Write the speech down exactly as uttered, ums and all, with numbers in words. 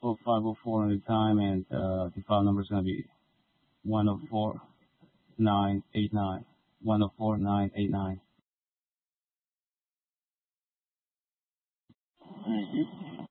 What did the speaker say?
oh five oh four on the time, and uh, the file number is going to be one oh four nine eight nine. one oh four nine eight nine. Thank you.